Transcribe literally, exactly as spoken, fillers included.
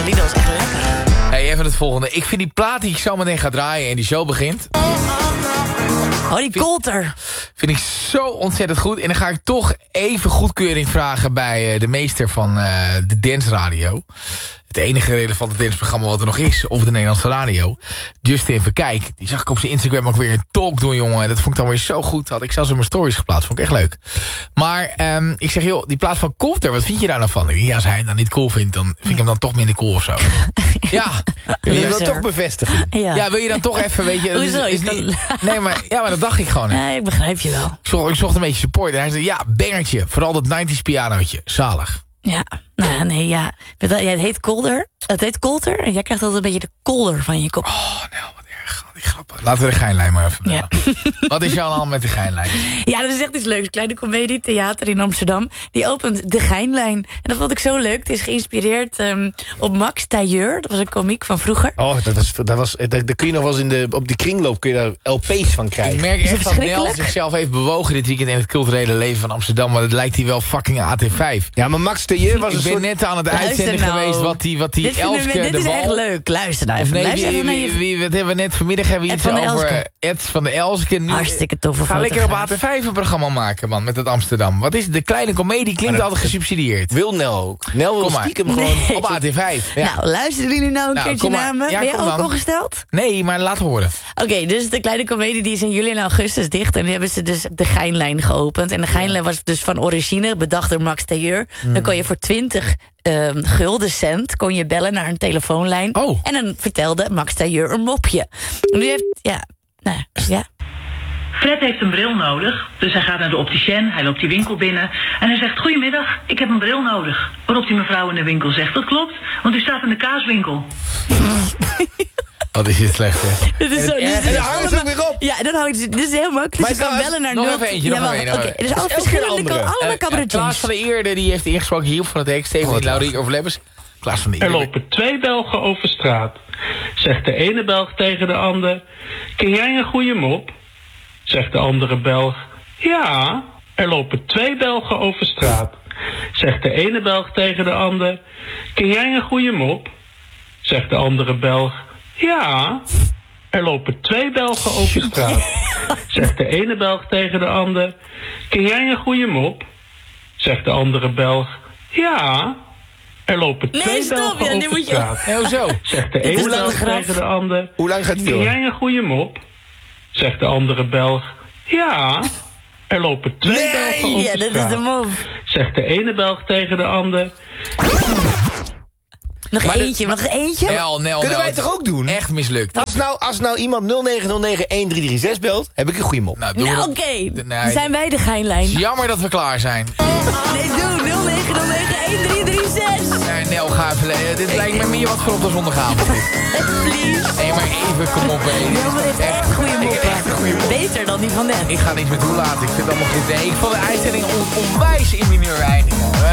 lied was echt lekker. Hey, even het volgende. Ik vind die plaat die ik zo meteen ga draaien en die show begint... Oh, die Colter. Vind ik zo ontzettend goed. En dan ga ik toch even goedkeuring vragen bij uh, de meester van uh, de Dance Radio. Het enige relevante danceprogramma wat er nog is. Of de Nederlandse radio. Justin Verkijk. Die zag ik op zijn Instagram ook weer een talk doen, jongen. En dat vond ik dan weer zo goed. Had ik zelfs in mijn stories geplaatst. Vond ik echt leuk. Maar um, ik zeg, joh, die plaat van Colter, wat vind je daar nou van? Ja, als hij het dan niet cool vindt, dan vind ik hem dan toch minder cool of zo. Ja. Wil je dat toch bevestigen? Ja. Ja, wil je dan toch even, weet je... Hoezo? Is, is niet, nee, maar, ja, maar dat dacht ik gewoon. Ja, ik begrijp je wel. Ik zocht, ik zocht een beetje support. En hij zei, ja, bangertje. Vooral dat negentig pianootje. Zalig. Ja, nou nee, ja. Weet je, het heet Colder. Het heet Colter. En jij krijgt altijd een beetje de kolder van je kop. Oh, nou, wat erg. Die grappig. Laten we de geinlijn maar even bellen. Ja. Wat is jou al met de geinlijn? Ja, dat is echt iets leuks. Kleine Comedie Theater in Amsterdam. Die opent de Geinlijn. En dat vond ik zo leuk. Het is geïnspireerd um, op Max Tailleur. Dat was een komiek van vroeger. Oh, dat was, dat was, daar, daar kun je nog wel eens in de, op die kringloop kun je daar L P's van krijgen. Ik merk echt dat Nel zichzelf heeft bewogen dit weekend in het culturele leven van Amsterdam. Maar dat lijkt hij wel fucking A T vijf. Ja, maar Max Tailleur was ik een ben soort... net aan het Luister uitzenden nou. geweest wat die, wat die Dit, Elske we, dit de is Wal... echt leuk. Luister nou even. Nee, Luister wie, even naar wie, je... wie, wat hebben we net vanmiddag hebben we Ed iets van de over Elske. Ed van de Elske. Nu, Hartstikke toffe ga lekker op A fotograaf. T vijf een programma maken, man, met het Amsterdam. Wat is het? De Kleine Comedie klinkt dat- altijd gesubsidieerd. Wil Nel ook. Nel wil Kom maar. stiekem gewoon... Nee. Op A T vijf. Ja. Nou, luisteren jullie nou een Nou, keertje kom maar. naar me? Ja, Ben jij kom ook dan. ongesteld? Nee, maar laat horen. Oké, okay, dus de Kleine Comedie die is in juli en augustus dicht. En nu hebben ze dus de Geinlijn geopend. En de Geinlijn was dus van origine, bedacht door Max Tailleur. Hmm. Dan kon je voor twintig um, gulden cent kon je bellen naar een telefoonlijn. Oh. En dan vertelde Max Tailleur een mopje. En nu heeft, ja, nou, ja. Fred heeft een bril nodig, dus hij gaat naar de opticien, hij loopt die winkel binnen en hij zegt, goedemiddag, ik heb een bril nodig. Waarop die mevrouw in de winkel zegt, dat klopt, want u staat in de kaaswinkel. Wat is dit slecht, hè? Dit is zo, dit is En dan hangen ze ook weer op. Ja, dan houdt ze. Dit is heel makkelijk. Maar Dus je kan het- bellen naar nog nul. even eentje, nog Ja, even één, wacht, nog Oké, even. dus alle Elke verschillende, andere. allemaal Eh, eh, Klaas cabaretiers. van de Eerde die heeft ingesproken hier van het Hek. Steven Oh, die Laurie overlebbers. Klaas van de Er Eerde. lopen twee Belgen over straat. Zegt de ene Belg tegen de ander: ken jij een goede mop? Zegt de andere Belg: ja, er lopen twee Belgen over straat. Zegt de ene Belg tegen de ander: ken jij een goede mop? Zegt de andere Belg: ja, er lopen twee Belgen over straat. Zegt de ene Belg tegen de ander: ken jij een goede mop? Zegt de andere Belg: ja, er lopen Nee, twee stop, Belgen ja, nu over moet je- straat. Nee, hoezo? Zegt de Dit is ene wel een Belg grap. tegen de ander: Hoe lang gaat die ken door? jij een goede mop? Zegt de andere Belg: ja, er lopen twee Nee! Belgen over Ja, dat is straat. de move. Zegt de ene Belg tegen de ander: Nog Maar de- eentje, nog eentje? Nel, Nel, Kunnen Nel, wij het het is toch ook doen? Echt mislukt. Als nou, als nou iemand nul negen nul negen een drie drie zes belt, heb ik een goede mop. Nou, doen we Nou, dat- oké. de- Dan zijn wij de Geinlijn. Jammer dat we klaar zijn. Nee, doe nul negen nul negen een drie drie zes. Nee, Nel, ga even... eh, dit lijkt me meer wat voor op de zondagavond. dit. Please. Nee, maar even, kom op, hé. Ja, maar dit is echt goede Ik heb echt een goede moppen. mop. Beter dan die van net. Ik ga niks meer toelaten. Ik vind het allemaal goed. Nee, ik vond de uitzending on onwijs in mineur eindigen.